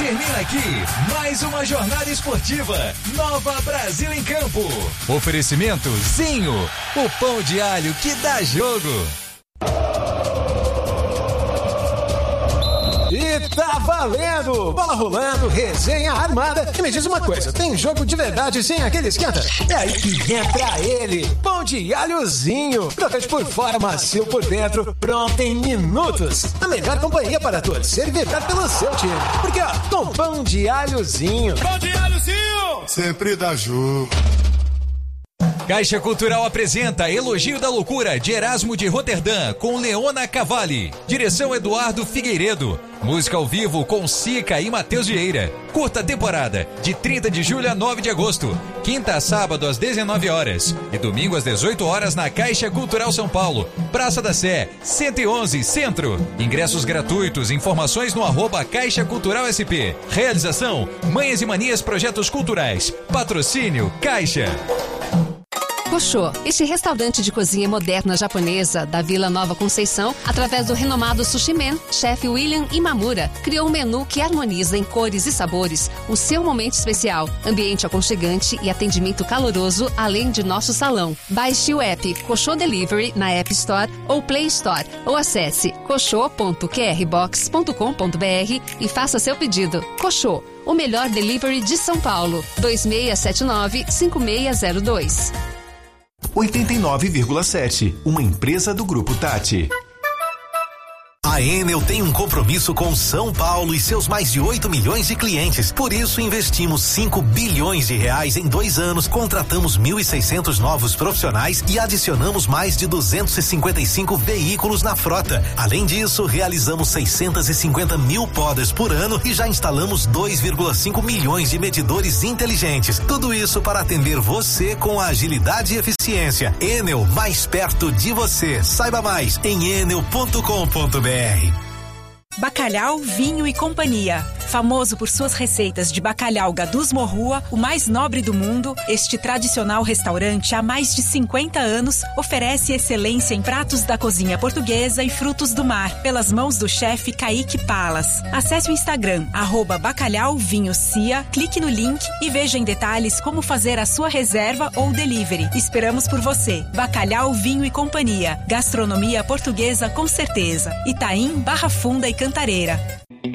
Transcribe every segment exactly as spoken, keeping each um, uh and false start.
Termina aqui mais uma jornada esportiva. Nova Brasil em Campo. Oferecimento Zinho, o pão de alho que dá jogo. E tá valendo! Bola rolando, resenha armada. E me diz uma coisa, tem jogo de verdade sem aquele esquenta? É aí que entra ele, pão de alhozinho. Crocante por fora, macio por dentro, pronto em minutos. A melhor companhia para torcer e vibrar pelo seu time. Porque ó, com pão de alhozinho. Pão de alhozinho! Sempre dá jogo. Caixa Cultural apresenta Elogio da Loucura de Erasmo de Roterdã com Leona Cavalli. Direção Eduardo Figueiredo. Música ao vivo com Sica e Matheus Vieira. Curta temporada de trinta de julho a nove de agosto. Quinta a sábado às dezenove horas. E domingo às dezoito horas na Caixa Cultural São Paulo. Praça da Sé, cento e onze, Centro. Ingressos gratuitos, informações no arroba Caixa Cultural S P. Realização, Manhas e Manias Projetos Culturais. Patrocínio, Caixa. Koshô, este restaurante de cozinha moderna japonesa da Vila Nova Conceição, através do renomado Sushi Man, chefe William Imamura, criou um menu que harmoniza em cores e sabores o seu momento especial, ambiente aconchegante e atendimento caloroso, além de nosso salão. Baixe o app Koshô Delivery na App Store ou Play Store, ou acesse koshô ponto q r box ponto com ponto b r e faça seu pedido. Koshô, o melhor delivery de São Paulo. dois seis sete nove, cinco seis zero dois. oitenta e nove vírgula sete, uma empresa do Grupo Tati. A Enel tem um compromisso com São Paulo e seus mais de oito milhões de clientes. Por isso, investimos cinco bilhões de reais em dois anos, contratamos mil e seiscentos novos profissionais e adicionamos mais de duzentos e cinquenta e cinco veículos na frota. Além disso, realizamos seiscentos e cinquenta mil podas por ano e já instalamos dois vírgula cinco milhões de medidores inteligentes. Tudo isso para atender você com agilidade e eficiência. Enel, mais perto de você. Saiba mais em enel ponto com ponto b r. Bacalhau, Vinho e Companhia. Famoso por suas receitas de bacalhau Gadus Morrua, o mais nobre do mundo, este tradicional restaurante há mais de cinquenta anos oferece excelência em pratos da cozinha portuguesa e frutos do mar, pelas mãos do chefe Kaique Palas. Acesse o Instagram, arroba Bacalhau Vinho Cia, clique no link e veja em detalhes como fazer a sua reserva ou delivery. Esperamos por você. Bacalhau, Vinho e Companhia. Gastronomia portuguesa com certeza. Itaim, Barra Funda e Cantareira.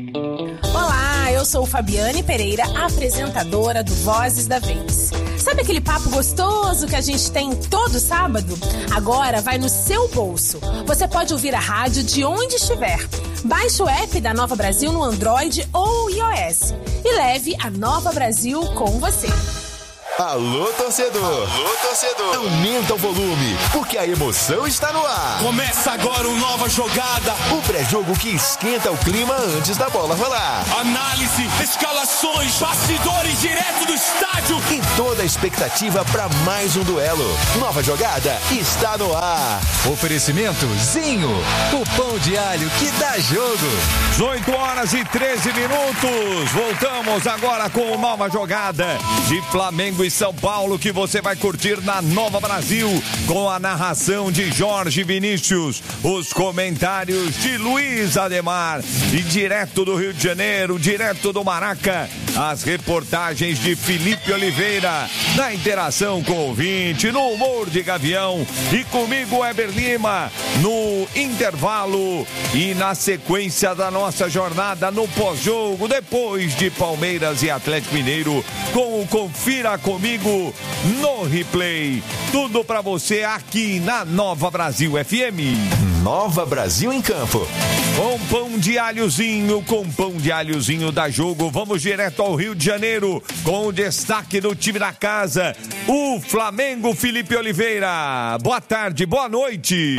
Olá, eu sou Fabiane Pereira, apresentadora do Vozes da Vez. Sabe aquele papo gostoso que a gente tem todo sábado? Agora vai no seu bolso. Você pode ouvir a rádio de onde estiver. Baixe o app da Nova Brasil no Android ou iOS e leve a Nova Brasil com você. Alô, torcedor! Alô, torcedor! Aumenta o volume, porque a emoção está no ar. Começa agora uma nova jogada. O pré-jogo que esquenta o clima antes da bola rolar. Análise, escalações, bastidores direto do estádio. E toda a expectativa para mais um duelo. Nova jogada está no ar. Oferecimento Zinho, o pão de alho que dá jogo. dezoito horas e treze minutos. Voltamos agora com nova jogada de Flamengo e São Paulo, que você vai curtir na Nova Brasil, com a narração de Jorge Vinícius, os comentários de Luiz Ademar e direto do Rio de Janeiro, direto do Maraca, as reportagens de Felipe Oliveira, na interação com o ouvinte, no humor de Gavião e comigo, Weber Lima, no intervalo e na sequência da nossa jornada no pós-jogo, depois de Palmeiras e Atlético Mineiro, com o Confira Comigo no replay. Tudo pra você aqui na Nova Brasil F M. Nova Brasil em Campo. Com pão de alhozinho, com pão de alhozinho da jogo. Vamos direto ao Rio de Janeiro com o destaque do time da casa, o Flamengo. Felipe Oliveira. Boa tarde, boa noite.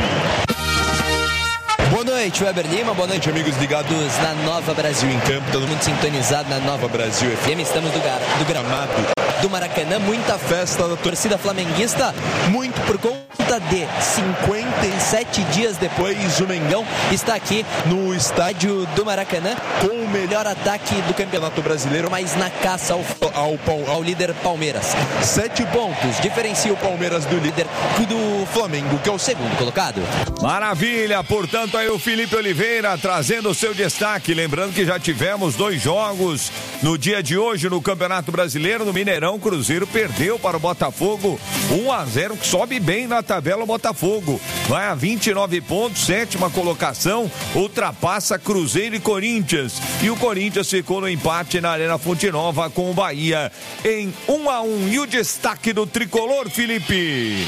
Boa noite, Weber Lima, boa noite, amigos ligados na Nova Brasil em Campo, todo mundo sintonizado na Nova Brasil F M. Estamos do, gar... do gramado do Maracanã, muita festa da torcida flamenguista, muito por conta De cinquenta e sete dias depois, o Mengão está aqui no estádio do Maracanã com o melhor ataque do Campeonato Brasileiro, mas na caça ao, ao, ao líder Palmeiras. Sete pontos diferencia o Palmeiras do líder do Flamengo, que é o segundo colocado. Maravilha, portanto aí o Felipe Oliveira trazendo o seu destaque, lembrando que já tivemos dois jogos no dia de hoje no Campeonato Brasileiro. No Mineirão, o Cruzeiro perdeu para o Botafogo um a zero, que sobe bem na tabela o Botafogo, vai a vinte e nove pontos, sétima colocação, ultrapassa Cruzeiro e Corinthians, e o Corinthians ficou no empate na Arena Fonte Nova com o Bahia em um a um. E o destaque do tricolor, Felipe?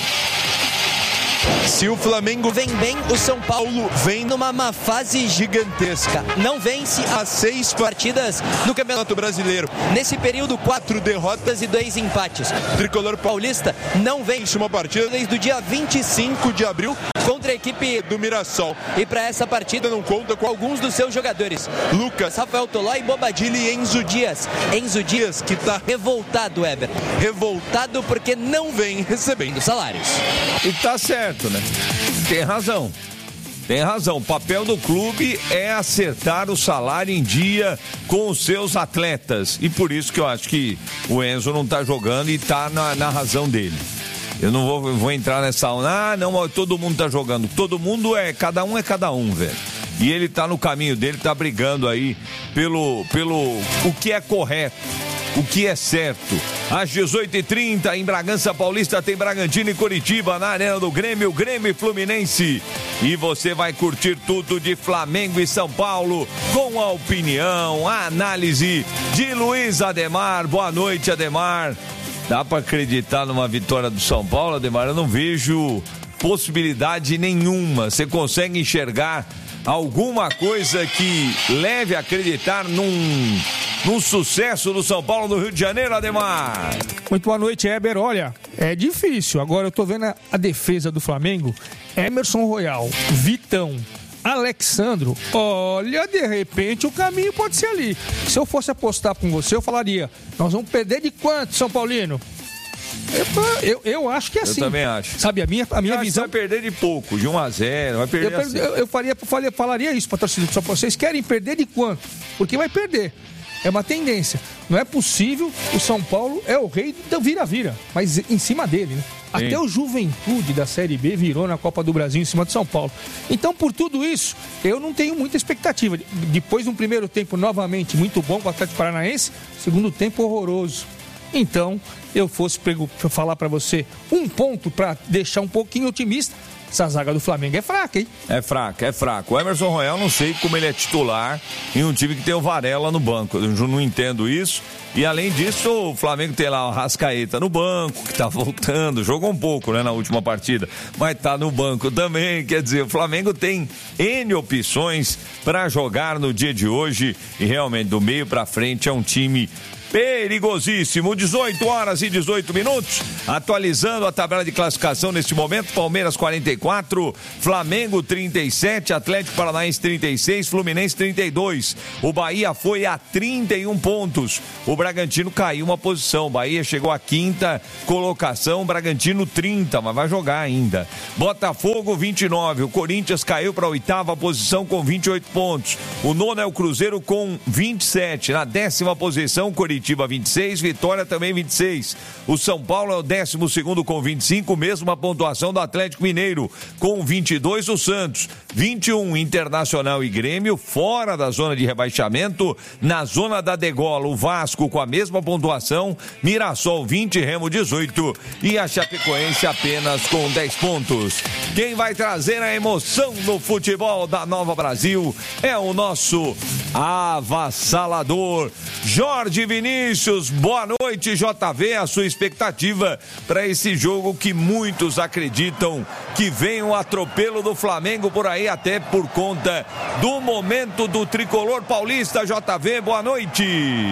Se o Flamengo vem bem, o São Paulo vem numa má fase gigantesca. Não vence as seis partidas no Campeonato Brasileiro. Nesse período, quatro derrotas e dois empates. O tricolor paulista não vence uma partida desde o dia vinte e cinco de abril contra a equipe do Mirassol. E para essa partida não conta com alguns dos seus jogadores. Lucas, Rafael Tolói, Bobadilla e Enzo Dias. Enzo Dias que tá revoltado, Weber. Revoltado porque não vem recebendo salários. E tá certo, né? Tem razão. Tem razão. O papel do clube é acertar o salário em dia com os seus atletas. E por isso que eu acho que o Enzo não tá jogando e tá na, na razão dele. Eu não vou, vou entrar nessa onda. Ah, não, todo mundo tá jogando. Todo mundo é, cada um é cada um, velho. E ele tá no caminho dele, tá brigando aí pelo, pelo o que é correto, o que é certo. Às dezoito e trinta, em Bragança Paulista, tem Bragantino e Curitiba, na Arena do Grêmio, Grêmio e Fluminense. E você vai curtir tudo de Flamengo e São Paulo, com a opinião, a análise de Luiz Ademar. Boa noite, Ademar. Dá para acreditar numa vitória do São Paulo, Ademar? Eu não vejo possibilidade nenhuma. Você consegue enxergar alguma coisa que leve a acreditar num, num sucesso do São Paulo no Rio de Janeiro, Ademar? Muito boa noite, Heber. Olha, é difícil. Agora eu tô vendo a, a defesa do Flamengo. Emerson Royal, Vitão, Alexandro. Olha, de repente o caminho pode ser ali. Se eu fosse apostar com você, eu falaria, nós vamos perder de quanto, São Paulino? Eu, eu, eu acho que é assim. Eu também acho. Sabe, a minha, a minha visão... Vai perder de pouco, de um a zero, vai perder eu, assim. eu, eu faria, faria, falaria isso para a torcida do São Paulo. Vocês querem perder de quanto? Porque vai perder. É uma tendência. Não é possível, o São Paulo é o rei do vira-vira, mas em cima dele, né? Sim. Até o Juventude da Série B virou na Copa do Brasil em cima do São Paulo. Então, por tudo isso, eu não tenho muita expectativa. Depois de um primeiro tempo novamente muito bom com o Atlético Paranaense, segundo tempo horroroso. Então, eu fosse falar para você um ponto para deixar um pouquinho otimista, essa zaga do Flamengo é fraca, hein? É fraca, é fraco. O Emerson Royal, não sei como ele é titular em um time que tem o Varela no banco. Eu não entendo isso. E além disso, o Flamengo tem lá o Arrascaeta no banco, que tá voltando. Jogou um pouco, né, na última partida. Mas tá no banco também. Quer dizer, o Flamengo tem N opções para jogar no dia de hoje. E realmente, do meio para frente, é um time perigosíssimo. Dezoito horas e dezoito minutos, atualizando a tabela de classificação neste momento. Palmeiras quarenta e quatro, Flamengo trinta e sete, Atlético Paranaense trinta e seis, Fluminense trinta e dois. O Bahia foi a trinta e um pontos. O Bragantino caiu uma posição. O Bahia chegou à quinta colocação, o Bragantino trinta, mas vai jogar ainda. Botafogo vinte e nove, o Corinthians caiu para a oitava posição com vinte e oito pontos. O nono é o Cruzeiro com vinte e sete. Na décima posição, Corinthians Curitiba vinte e seis, Vitória também vinte e seis. O São Paulo é o décimo segundo com vinte e cinco, mesma pontuação do Atlético Mineiro. Com vinte e dois, o Santos. vinte e um, Internacional e Grêmio, fora da zona de rebaixamento. Na zona da degola, o Vasco com a mesma pontuação. Mirassol vinte, Remo dezoito. E a Chapecoense apenas com dez pontos. Quem vai trazer a emoção no futebol da Nova Brasil é o nosso avassalador Jorge Vinícius. Boa noite, J V. A sua expectativa para esse jogo que muitos acreditam que vem um atropelo do Flamengo por aí, até por conta do momento do tricolor paulista. J V, boa noite.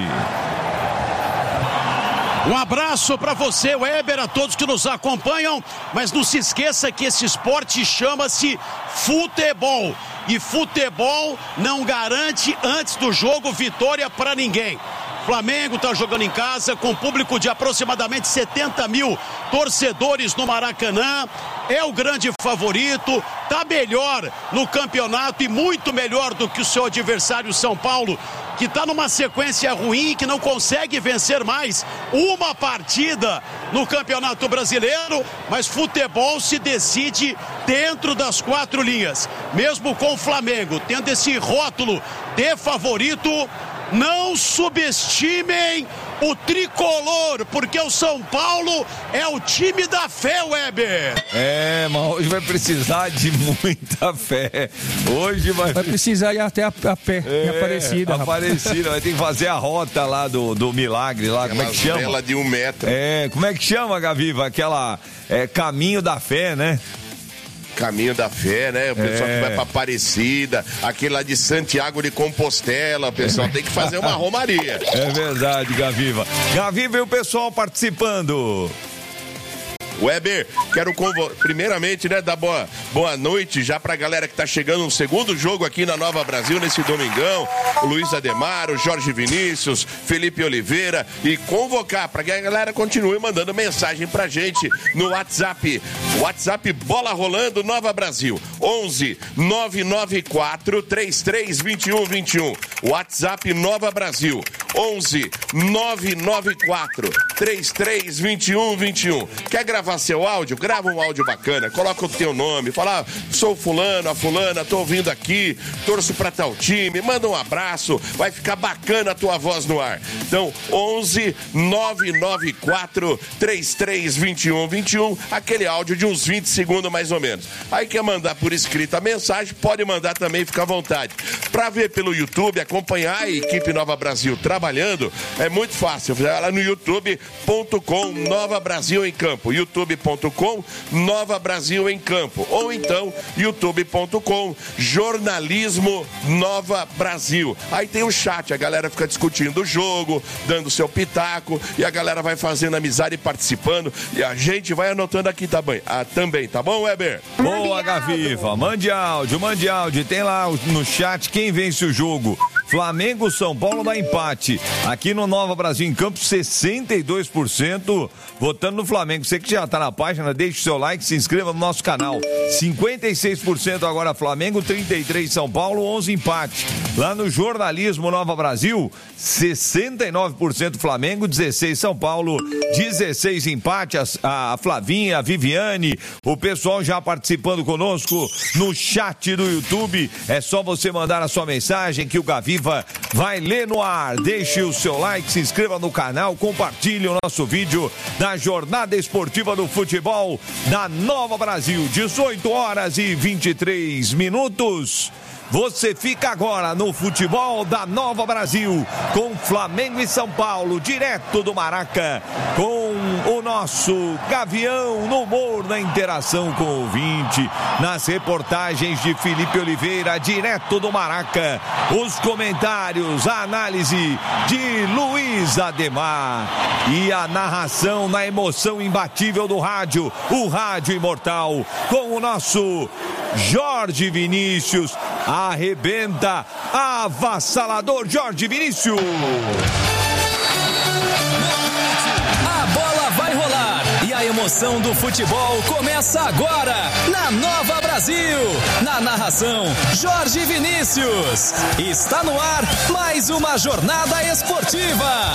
Um abraço para você, Weber, a todos que nos acompanham, mas não se esqueça que esse esporte chama-se futebol, e futebol não garante antes do jogo vitória para ninguém. Flamengo está jogando em casa com público de aproximadamente setenta mil torcedores no Maracanã. É o grande favorito, tá melhor no campeonato e muito melhor do que o seu adversário São Paulo, que está numa sequência ruim, que não consegue vencer mais uma partida no Campeonato Brasileiro, mas futebol se decide dentro das quatro linhas. Mesmo com o Flamengo tendo esse rótulo de favorito, não subestimem o tricolor, porque o São Paulo é o time da fé, Weber. É, mas hoje vai precisar de muita fé. Hoje vai... Vai precisar ir até a, a pé, é, em Aparecida. Aparecida, vai ter que fazer a rota lá do, do milagre, lá, como é que chama? Aquela de um metro. É, como é que chama, Gaviva? Aquela, é, caminho da fé, né? Caminho da fé, né? O pessoal é. que vai pra Aparecida, aquele lá de Santiago de Compostela, o pessoal tem que fazer uma romaria. É verdade, Gaviva. Gaviva e o pessoal participando. Weber, quero convo... primeiramente, né, dar boa, boa noite já pra galera que tá chegando no segundo jogo aqui na Nova Brasil nesse domingão. O Luiz Ademar, o Jorge Vinícius, Felipe Oliveira, e convocar pra que a galera continue mandando mensagem pra gente no WhatsApp. WhatsApp Bola Rolando Nova Brasil, onze nove nove quatro três três dois um dois um. WhatsApp Nova Brasil, onze nove nove quatro três três dois um dois um. Quer gravar seu áudio? Grava um áudio bacana, coloca o teu nome, fala, ah, sou fulano, a fulana, tô ouvindo aqui, torço pra tal time, manda um abraço, vai ficar bacana a tua voz no ar. Então, onze nove nove quatro três três dois um dois um, aquele áudio de uns vinte segundos mais ou menos. Aí quer mandar por escrito a mensagem, pode mandar também, fica à vontade. Pra ver pelo YouTube, acompanhar a equipe Nova Brasil trabalhando, é muito fácil, vai lá no youtube ponto com Nova Brasil em Campo, youtube ponto com Nova Brasil em Campo, ou então youtube ponto com Jornalismo Nova Brasil. Aí tem o chat, a galera fica discutindo o jogo, dando seu pitaco, e a galera vai fazendo amizade e participando, e a gente vai anotando aqui também, ah, também, tá bom, Weber? Boa, Gaviva, mande áudio, mande áudio, tem lá no chat quem vence o jogo. Flamengo, São Paulo dá empate. Aqui no Nova Brasil em Campo, sessenta e dois por cento votando no Flamengo. Você que já tá na página, deixe o seu like, se inscreva no nosso canal. cinquenta e seis por cento agora Flamengo, trinta e três por cento São Paulo, onze empate. Lá no Jornalismo Nova Brasil, sessenta e nove por cento Flamengo, dezesseis São Paulo, dezesseis empate. A, a Flavinha, a Viviane, o pessoal já participando conosco no chat do YouTube. É só você mandar a sua mensagem que o Gavi vai ler no ar. Deixe o seu like, se inscreva no canal, compartilhe o nosso vídeo da jornada esportiva do futebol da Nova Brasil. dezoito horas e vinte e três minutos. Você fica agora no futebol da Nova Brasil, com Flamengo e São Paulo, direto do Maraca, com o nosso Gavião no humor, na interação com o ouvinte, nas reportagens de Felipe Oliveira, direto do Maraca, os comentários, a análise de Luiz Ademar e a narração na emoção imbatível do rádio, o rádio imortal, com o nosso Jorge Vinícius. Arrebenta, avassalador Jorge Vinícius. A bola vai rolar e a emoção do futebol começa agora na Nova Brasil. Na narração, Jorge Vinícius. Está no ar mais uma jornada esportiva.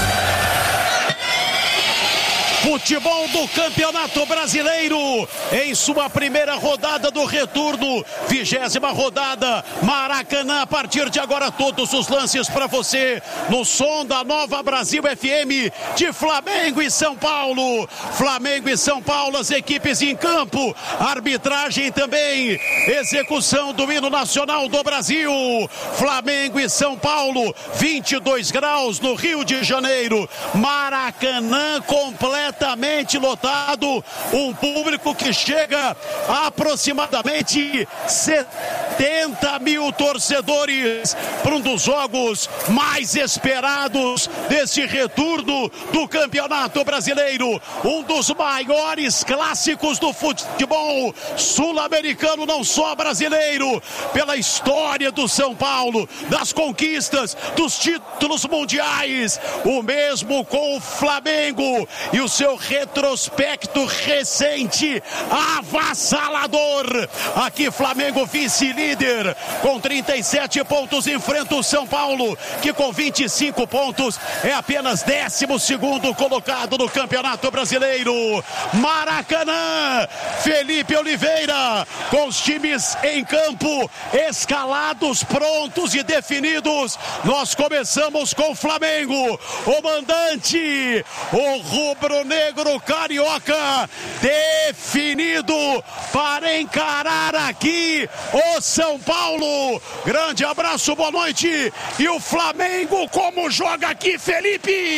Futebol do Campeonato Brasileiro, em sua primeira rodada do retorno, vigésima rodada, Maracanã, a partir de agora todos os lances para você, no som da Nova Brasil F M, de Flamengo e São Paulo, Flamengo e São Paulo, as equipes em campo, arbitragem também, execução do hino nacional do Brasil, Flamengo e São Paulo, vinte e dois graus no Rio de Janeiro, Maracanã completo completamente lotado, um público que chega a aproximadamente setenta mil torcedores para um dos jogos mais esperados desse retorno do Campeonato Brasileiro, um dos maiores clássicos do futebol sul-americano, não só brasileiro, pela história do São Paulo, das conquistas, dos títulos mundiais, o mesmo com o Flamengo e o seu retrospecto recente avassalador. Aqui Flamengo vice-líder com trinta e sete pontos, enfrenta o São Paulo, que com vinte e cinco pontos é apenas décimo segundo colocado no Campeonato Brasileiro. Maracanã, Felipe Oliveira, com os times em campo, escalados, prontos e definidos. Nós começamos com o Flamengo, o mandante, o rubro-negro carioca, definido para encarar aqui o São Paulo. Grande abraço, boa noite. E o Flamengo, como joga aqui, Felipe?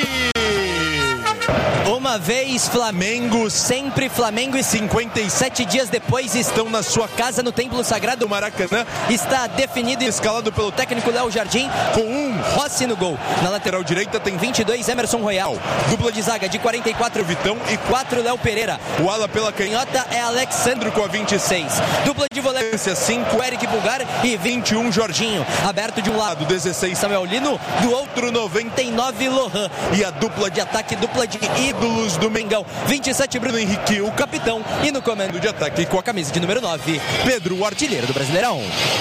Uma vez Flamengo, sempre Flamengo, e cinquenta e sete dias depois estão na sua casa no Templo Sagrado. Maracanã está definido e escalado pelo técnico Léo Jardim, com um Rossi no gol. Na lateral direita tem vinte e dois Emerson Royal. Dupla de zaga de quarenta e quatro Vitão e quatro Léo Pereira. O ala pela canhota é Alexandro com a vinte e seis. Dupla de volância cinco Eric Pulgar e vinte e um Jorginho. Aberto de um lado dezesseis Samuel Lino, do outro noventa e nove Lohan. E a dupla de ataque, dupla de ídolos do Mengão, vinte e sete Bruno Henrique, o capitão, e no comando de ataque com a camisa de número nove, Pedro, o artilheiro do Brasileirão.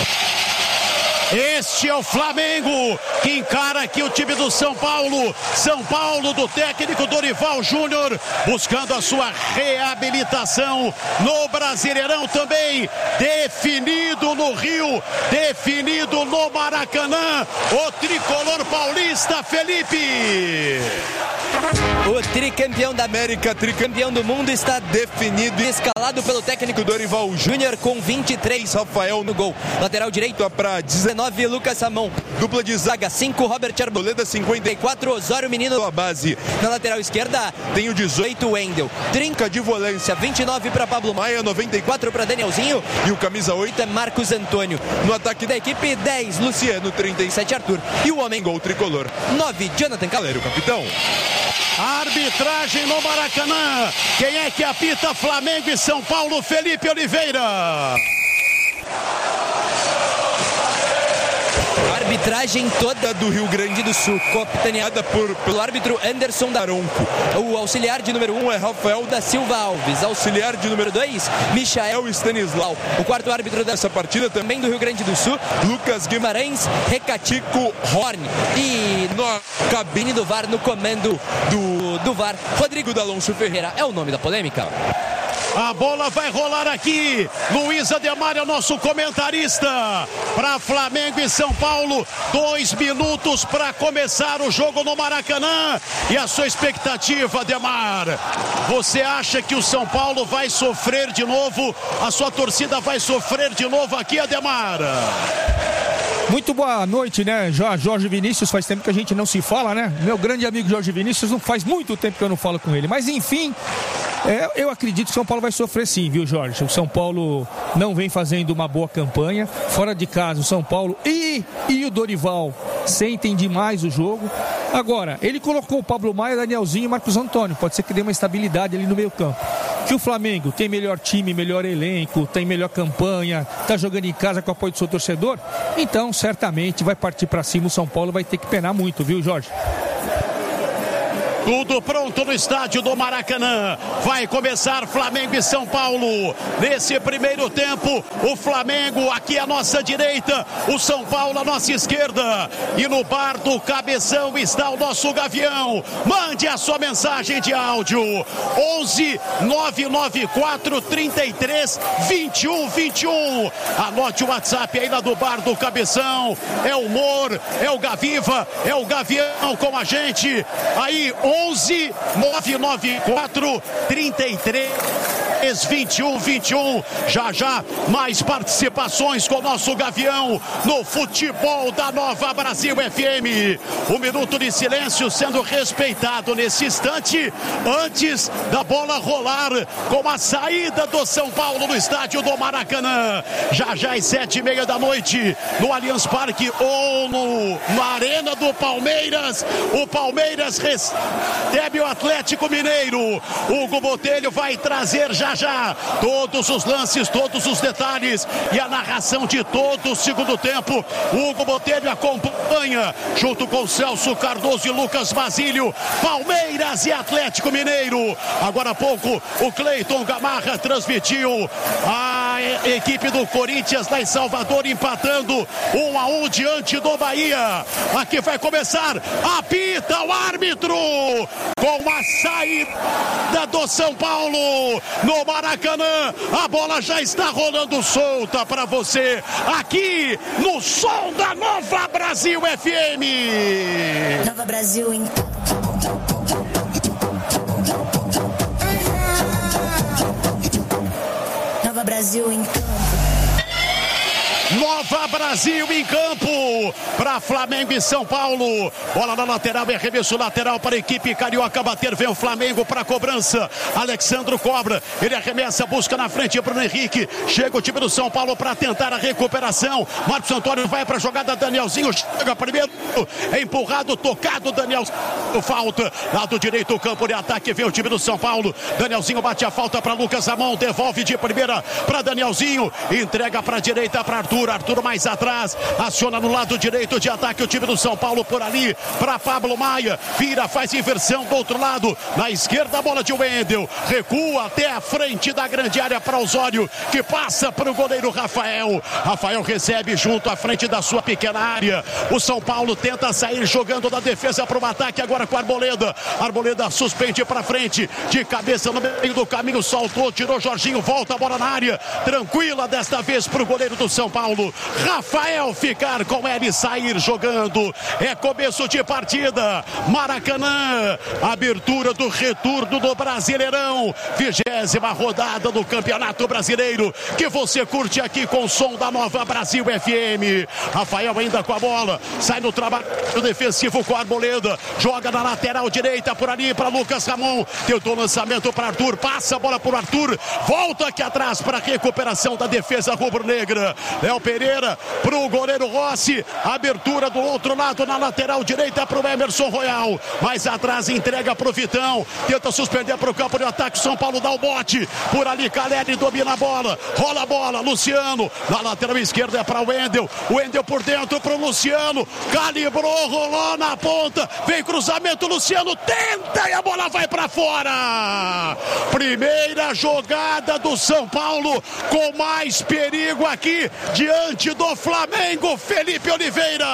Este é o Flamengo que encara aqui o time do São Paulo. São Paulo do técnico Dorival Júnior, buscando a sua reabilitação no Brasileirão também. Definido no Rio, definido no Maracanã, o tricolor paulista, Felipe. O tricampeão da América, tricampeão do mundo, está definido e escalado pelo técnico Dorival Júnior, com vinte e três Rafael no gol. Lateral direito para dezenove Lucas Samon. Dupla de zaga cinco Robert Arboleda, cinquenta e quatro Osório Menino a base. Na lateral esquerda tem o dezoito Wendel. Trinca de volância, vinte e nove para Pablo Maia, noventa e quatro para Danielzinho, e o camisa oito é Marcos Antônio. No ataque da equipe, dez Luciano, trinta e sete Arthur, e o homem gol tricolor, nove Jonathan Caleiro, capitão. Arbitragem no Maracanã. Quem é que apita Flamengo e São Paulo? Felipe Oliveira. Arbitragem toda do Rio Grande do Sul, capitaneada por, pelo árbitro Anderson Daronco. O auxiliar de número um é Rafael da Silva Alves. Auxiliar de número dois, Michael Stanislau. O quarto árbitro dessa partida, também do Rio Grande do Sul, Lucas Guimarães Recatico Horn. E na cabine do V A R, no comando do, do V A R, Rodrigo D'Alonso Ferreira é o nome da polêmica. A bola vai rolar aqui. Luiz Ademar é o nosso comentarista. Para Flamengo e São Paulo, dois minutos para começar o jogo no Maracanã. E a sua expectativa, Ademar? Você acha que o São Paulo vai sofrer de novo? A sua torcida vai sofrer de novo aqui, Ademar? Muito boa noite, né? Jorge Vinícius, faz tempo que a gente não se fala, né? Meu grande amigo Jorge Vinícius, não faz muito tempo que eu não falo com ele. Mas enfim, é, eu acredito que o São Paulo vai sofrer sim, viu, Jorge? O São Paulo não vem fazendo uma boa campanha. Fora de casa, o São Paulo e, e o Dorival sentem demais o jogo. Agora, ele colocou o Pablo Maia, Danielzinho e Marcos Antônio. Pode ser que dê uma estabilidade ali no meio campo. Que o Flamengo tem melhor time, melhor elenco, tem melhor campanha, tá jogando em casa com o apoio do seu torcedor, então certamente vai partir para cima. O São Paulo vai ter que penar muito, viu, Jorge? Tudo pronto no estádio do Maracanã. Vai começar Flamengo e São Paulo. Nesse primeiro tempo, o Flamengo aqui à nossa direita, o São Paulo à nossa esquerda. E no bar do Cabeção está o nosso Gavião. Mande a sua mensagem de áudio. onze nove nove quatro, trinta e três, vinte e um, vinte e um. Anote o WhatsApp aí lá do bar do Cabeção. É o Humor, é o Gaviva, é o Gavião com a gente. Aí, onze nove nove quatro, trinta e três, vinte e um, vinte e um. Já já mais participações com o nosso Gavião no futebol da Nova Brasil F M. Um minuto de silêncio sendo respeitado nesse instante, antes da bola rolar com a saída do São Paulo no estádio do Maracanã. Já já às sete e meia da noite no Allianz Parque ou no, na Arena do Palmeiras. O Palmeiras recebe o Atlético Mineiro. Hugo Botelho vai trazer já já todos os lances, todos os detalhes e a narração de todo o segundo tempo. Hugo Botelho acompanha junto com Celso Cardoso e Lucas Basílio, Palmeiras e Atlético Mineiro. Agora há pouco o Cleiton Gamarra transmitiu a equipe do Corinthians lá em Salvador empatando um a um diante do Bahia. Aqui vai começar, apita o árbitro com a saída do São Paulo no Maracanã. A bola já está rolando solta para você aqui no som da Nova Brasil F M. Nova Brasil em Nova Brasil em Nova Brasil em campo para Flamengo e São Paulo. Bola na lateral, é arremesso lateral para a equipe carioca bater. Vem o Flamengo para a cobrança. Alexandro cobra, ele arremessa, busca na frente Bruno Henrique. Chega o time do São Paulo para tentar a recuperação. Marcos Antônio vai para a jogada, Danielzinho chega primeiro, é empurrado, tocado, Daniel, falta. Lado direito, o campo de ataque, vem o time do São Paulo. Danielzinho bate a falta para Lucas Ramon, devolve de primeira para Danielzinho, entrega para a direita para Arthur. Arthur mais atrás, aciona no lado direito de ataque o time do São Paulo por ali, para Pablo Maia, vira, faz inversão do outro lado, na esquerda a bola de Wendel, recua até a frente da grande área para Osório, que passa para o goleiro Rafael. Rafael recebe junto à frente da sua pequena área. O São Paulo tenta sair jogando da defesa para o ataque agora com a Arboleda. Arboleda suspende para frente, de cabeça no meio do caminho, soltou, tirou Jorginho, volta a bola na área, tranquila desta vez para o goleiro do São Paulo. Rafael ficar com ele, sair jogando. É começo de partida. Maracanã, abertura do retorno do Brasileirão, vigésima rodada do Campeonato Brasileiro, que você curte aqui com o som da Nova Brasil F M. Rafael ainda com a bola, sai no trabalho defensivo com a Arboleda, joga na lateral direita por ali para Lucas Ramon, tentou lançamento para Arthur, passa a bola por Arthur, volta aqui atrás para a recuperação da defesa rubro-negra. Léo Pereira para o goleiro Rossi, abertura do outro lado na lateral direita para o Emerson Royal, mais atrás entrega para o Vitão, tenta suspender para o campo de ataque, São Paulo dá o bote, por ali Caleri domina a bola, rola a bola, Luciano, na lateral esquerda é para o Wendel, Wendel por dentro para o Luciano, calibrou, rolou na ponta, vem cruzamento, Luciano tenta e a bola vai para fora. Primeira jogada do São Paulo com mais perigo aqui diante do Flamengo, Felipe Oliveira.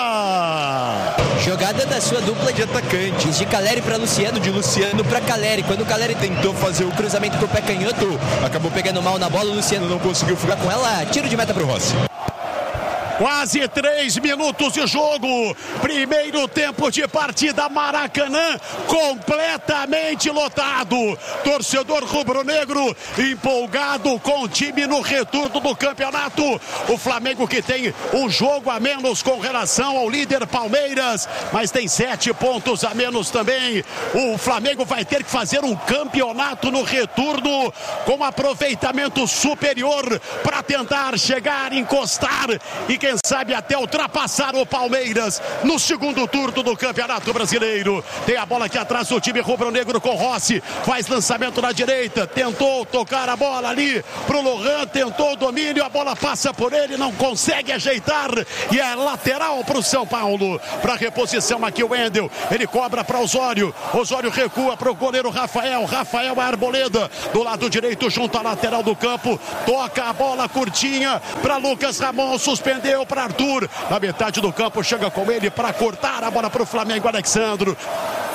Jogada da sua dupla de atacantes, de Caleri para Luciano, de Luciano para Caleri. Quando o Caleri tentou fazer o cruzamento com o pé canhoto, acabou pegando mal na bola, o Luciano não conseguiu ficar com ela. Tiro de meta para o Rossi. Quase três minutos de jogo, primeiro tempo de partida, Maracanã completamente lotado, torcedor rubro-negro empolgado com o time no retorno do campeonato. O Flamengo que tem um jogo a menos com relação ao líder Palmeiras, mas tem sete pontos a menos também. O Flamengo vai ter que fazer um campeonato no retorno com aproveitamento superior para tentar chegar, encostar e quem sabe até ultrapassar o Palmeiras no segundo turno do Campeonato Brasileiro. Tem a bola aqui atrás do time rubro-negro com Rossi, faz lançamento na direita, tentou tocar a bola ali pro Lohan, tentou o domínio, a bola passa por ele, não consegue ajeitar e é lateral pro São Paulo. Para reposição aqui o Wendel, ele cobra para Osório, Osório recua pro goleiro Rafael, Rafael a Arboleda do lado direito junto à lateral do campo, toca a bola curtinha para Lucas Ramon, suspendeu para Arthur, na metade do campo chega com ele para cortar a bola para o Flamengo, Alexandro.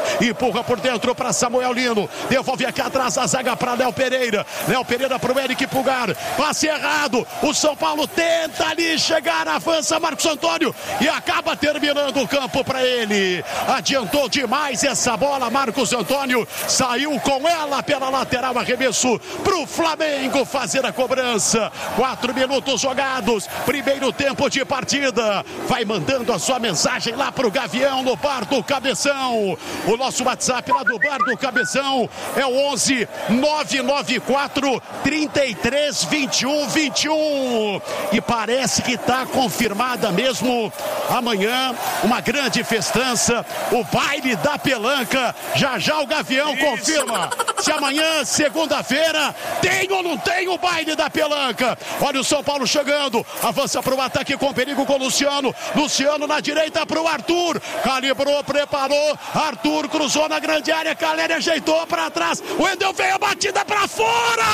empurra por dentro para Samuel Lino, devolve aqui atrás a zaga para Léo Pereira, Léo Pereira para o Eric Pulgar, passe errado, o São Paulo tenta ali chegar, avança Marcos Antônio e acaba terminando o campo para ele, adiantou demais essa bola, Marcos Antônio saiu com ela pela lateral, arremesso para o Flamengo fazer a cobrança, quatro minutos jogados, primeiro tempo de partida, vai mandando a sua mensagem lá para o Gavião no Bar do Cabeção, o nosso WhatsApp lá do Bar do Cabeção é o onze nove nove quatro trinta e três vinte e um vinte e um e parece que está confirmada mesmo amanhã uma grande festança, o baile da pelanca, já já o Gavião Isso. confirma se amanhã, segunda-feira, tem ou não tem o baile da pelanca. Olha o São Paulo chegando, avança para o ataque com perigo com o Luciano, Luciano na direita para o Arthur, calibrou, preparou, Arthur cruzou na grande área, Caleri ajeitou para trás, o Wendel veio a batida para fora,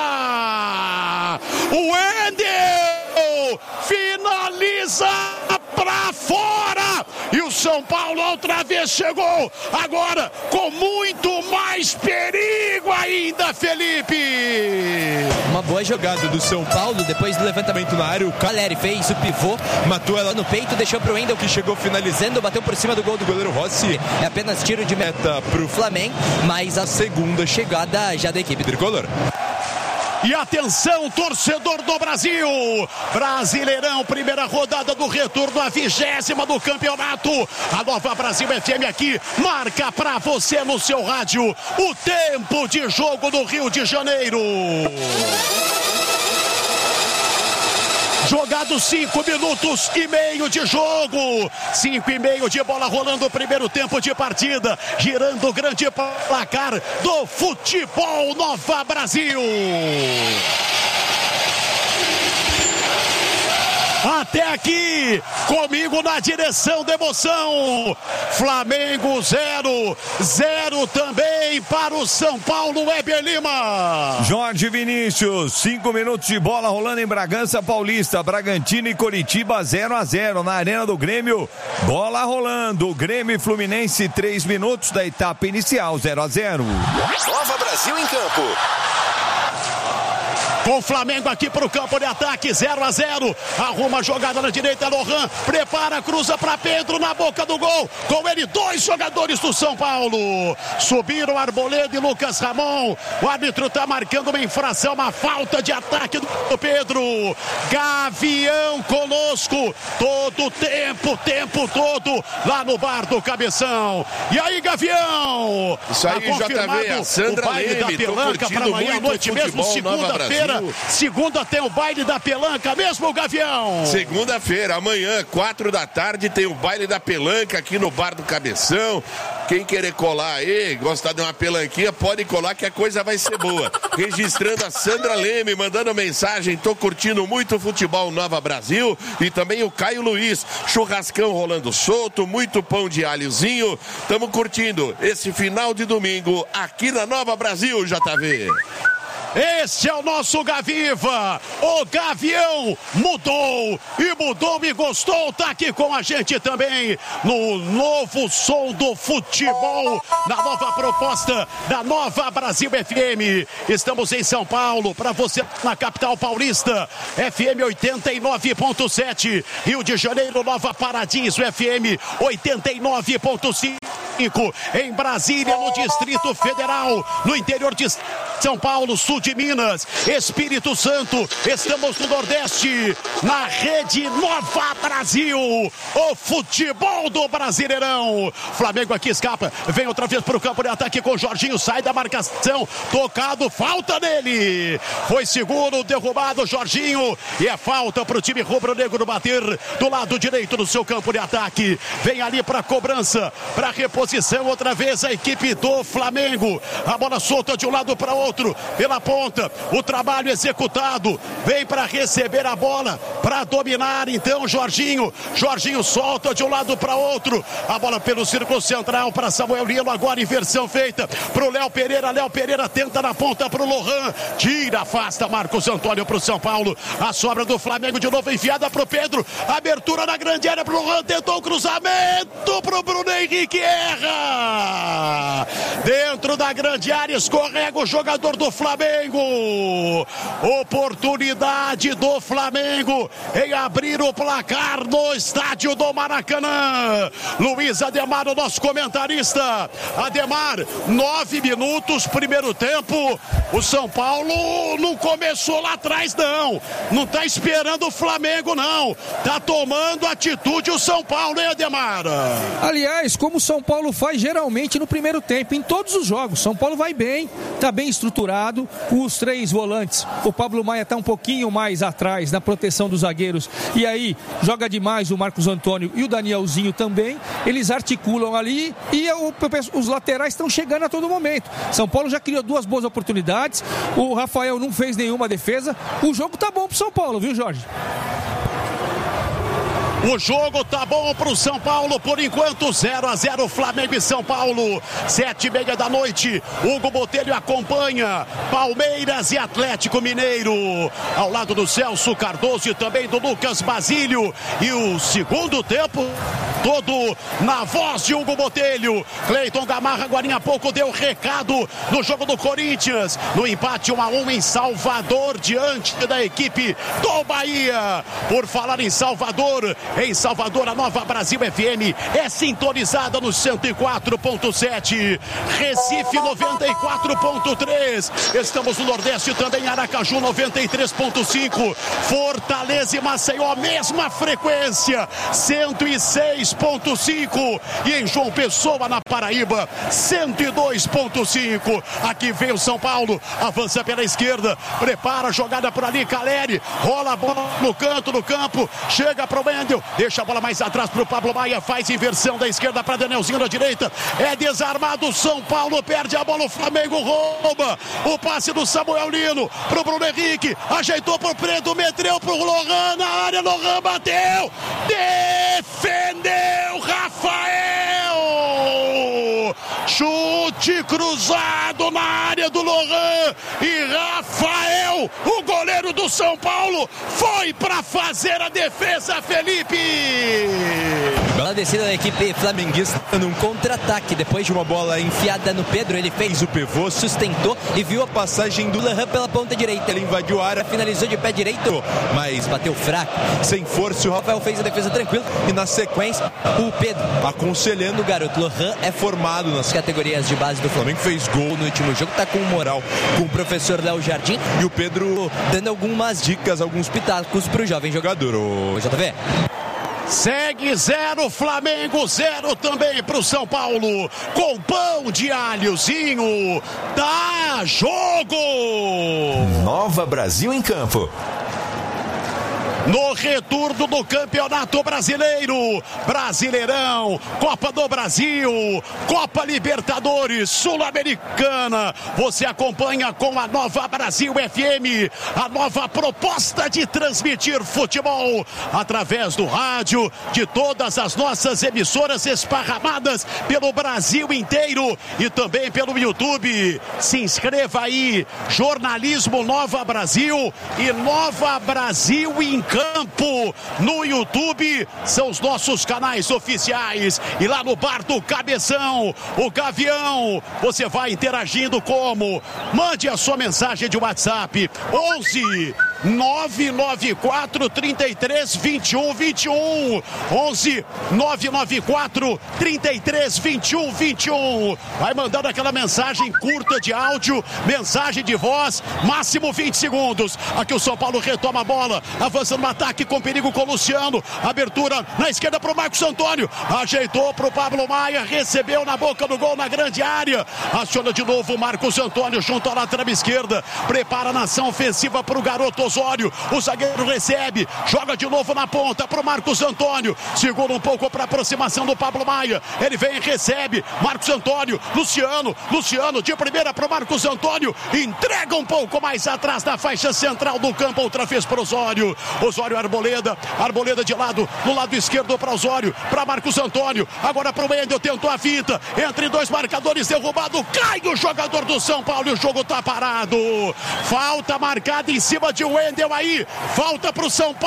o Wendel finaliza para fora e o São Paulo outra vez chegou, agora com muito mais perigo ainda, Felipe. Uma boa jogada do São Paulo, depois do levantamento na área, o Caleri fez o pivô, matou ela no peito, deixou pro Wendel que chegou finalizando, bateu por cima do gol do goleiro Rossi, é apenas tiro de meta pro Flamengo, mas a segunda chegada já da equipe tricolor. E atenção, torcedor do Brasil, Brasileirão, primeira rodada do retorno, a vigésima do campeonato, a Nova Brasil F M aqui, marca pra você no seu rádio, o tempo de jogo do Rio de Janeiro. Jogados cinco minutos e meio de jogo, cinco e meio de bola rolando o primeiro tempo de partida, girando o grande placar do futebol Nova Brasil. Até aqui, comigo na direção da emoção, Flamengo zero, zero também para o São Paulo, Weber Lima. Jorge Vinícius, cinco minutos de bola rolando em Bragança Paulista, Bragantino e Coritiba zero a zero na Arena do Grêmio, bola rolando, Grêmio e Fluminense, três minutos da etapa inicial, zero a zero. Nova Brasil em campo. Com o Flamengo aqui para o campo de ataque, zero a zero. Arruma a jogada na direita, Lohan. Prepara, cruza para Pedro na boca do gol. Com ele, dois jogadores do São Paulo. Subiram Arboleda e Lucas Ramon. O árbitro está marcando uma infração, uma falta de ataque do Pedro. Gavião conosco. Todo o tempo, o tempo todo, lá no Bar do Cabeção. E aí, Gavião? Isso aí, tá J V, a Sandra o baile Leme, da Pelanca para amanhã à noite mesmo, segunda-feira. Segunda tem o baile da Pelanca mesmo, Gavião? Segunda-feira, amanhã, quatro da tarde, tem o baile da Pelanca aqui no Bar do Cabeção. Quem querer colar aí, gostar de uma pelanquinha, pode colar que a coisa vai ser boa. Registrando a Sandra Leme, mandando mensagem, tô curtindo muito o futebol Nova Brasil. E também o Caio Luiz, churrascão rolando solto, muito pão de alhozinho. Tamo curtindo esse final de domingo aqui na Nova Brasil, J V. Este é o nosso Gaviva, o Gavião mudou, e mudou, me gostou, tá aqui com a gente também, no novo som do futebol, na nova proposta da Nova Brasil F M. Estamos em São Paulo, para você na capital paulista, F M oitenta e nove ponto sete, Rio de Janeiro, Nova Paradiso, F M oitenta e nove ponto cinco, em Brasília, no Distrito Federal, no interior de São Paulo, sul de Minas, Espírito Santo, estamos no Nordeste, na rede Nova Brasil, o futebol do Brasileirão. Flamengo aqui escapa, vem outra vez para o campo de ataque com o Jorginho, sai da marcação, tocado, falta nele, foi seguro, derrubado Jorginho, e é falta para o time rubro-negro bater do lado direito do seu campo de ataque, vem ali para a cobrança, para a reposição, outra vez a equipe do Flamengo, a bola solta de um lado para outro. outro, pela ponta, o trabalho executado, vem para receber a bola, para dominar então Jorginho, Jorginho solta de um lado para outro, a bola pelo círculo central para Samuel Lino, agora inversão feita pro Léo Pereira, Léo Pereira tenta na ponta pro Lohan, tira, afasta Marcos Antônio pro São Paulo, a sobra do Flamengo de novo enfiada pro Pedro, abertura na grande área pro Lohan, tentou o cruzamento pro Bruno Henrique, erra, dentro da grande área, escorrega o jogador do Flamengo, oportunidade do Flamengo em abrir o placar no estádio do Maracanã. Luiz Ademar, o nosso comentarista. Ademar, nove minutos, primeiro tempo, o São Paulo não começou lá atrás não, não tá esperando o Flamengo não, tá tomando atitude o São Paulo, hein, Ademar? Aliás, como o São Paulo faz geralmente no primeiro tempo, em todos os jogos, São Paulo vai bem, tá bem estruturado, os três volantes, o Pablo Maia tá um pouquinho mais atrás na proteção dos zagueiros, e aí joga demais o Marcos Antônio e o Danielzinho também, eles articulam ali e o, os laterais estão chegando a todo momento. São Paulo já criou duas boas oportunidades, o Rafael não fez nenhuma defesa, o jogo tá bom pro São Paulo, viu, Jorge? O jogo tá bom pro São Paulo, por enquanto zero a zero Flamengo e São Paulo, sete e meia da noite, Hugo Botelho acompanha Palmeiras e Atlético Mineiro, ao lado do Celso Cardoso e também do Lucas Basílio, e o segundo tempo todo na voz de Hugo Botelho. Cleiton Gamarra agora há pouco deu recado no jogo do Corinthians, no empate um a um em Salvador, diante da equipe do Bahia. Por falar em Salvador, em Salvador, a Nova Brasil F M é sintonizada no cento e quatro ponto sete, Recife noventa e quatro ponto três, estamos no Nordeste também, Aracaju noventa e três ponto cinco, Fortaleza e Maceió, mesma frequência, cento e seis ponto cinco, e em João Pessoa, na Paraíba, cento e dois ponto cinco. Aqui vem o São Paulo, avança pela esquerda, prepara a jogada por ali, Caleri, rola a bola no canto do campo, chega para o Wendel, deixa a bola mais atrás para o Pablo Maia, faz inversão da esquerda para Danielzinho na direita, é desarmado, São Paulo perde a bola, o Flamengo rouba, o passe do Samuel Lino para o Bruno Henrique, ajeitou para o Preto, meteu para o Lohan na área, Lohan bateu, defendeu Rafael, chute cruzado na área do Lohan, e Rafael, o goleiro do São Paulo, foi para fazer a defesa, Felipe. Bela descida da equipe flamenguista num contra-ataque, depois de uma bola enfiada no Pedro, ele fez o pivô, sustentou e viu a passagem do Lohan pela ponta direita, ele invadiu a área, finalizou de pé direito, mas bateu fraco, sem força, o Rafael fez a defesa tranquila, e na sequência o Pedro, aconselhando o garoto, Lohan é formado nas categorias de base do Flamengo, fez gol no último jogo, tá com moral com o professor Léo Jardim, e o Pedro dando algumas dicas, alguns pitacos pro jovem jogador, o J V. Segue zero Flamengo, zero também pro São Paulo, com pão de alhozinho, dá jogo! Nova Brasil em campo. No retorno do Campeonato Brasileiro, Brasileirão, Copa do Brasil, Copa Libertadores, Sul-Americana, você acompanha com a Nova Brasil F M, a nova proposta de transmitir futebol através do rádio, de todas as nossas emissoras esparramadas pelo Brasil inteiro e também pelo YouTube. Se inscreva aí, Jornalismo Nova Brasil e Nova Brasil em Campo no YouTube, são os nossos canais oficiais, e lá no Bar do Cabeção, o Gavião, você vai interagindo como? Mande a sua mensagem de WhatsApp, onze nove nove quatro, trinta e três, vinte e um, vinte e um, onze nove nove quatro, trinta e três, vinte e um, vinte e um, vai mandando aquela mensagem curta de áudio, mensagem de voz, máximo vinte segundos. Aqui o São Paulo retoma a bola, avança no ataque com perigo com o Luciano, abertura na esquerda para o Marcos Antônio, ajeitou para o Pablo Maia, recebeu na boca do gol na grande área, aciona de novo o Marcos Antônio junto à lateral esquerda, prepara a nação ofensiva para o garoto Osório. O zagueiro recebe, joga de novo na ponta pro Marcos Antônio. Segura um pouco para aproximação do Pablo Maia. Ele vem e recebe. Marcos Antônio, Luciano, Luciano de primeira pro Marcos Antônio. Entrega um pouco mais atrás da faixa central do campo, outra vez pro Osório. Osório Arboleda, Arboleda de lado, no lado esquerdo para Osório, para Marcos Antônio. Agora pro Wendel, tentou a finta. Entre dois marcadores, derrubado. Cai o jogador do São Paulo e o jogo tá parado. Falta marcada em cima de Wendel aí. Falta pro São Paulo.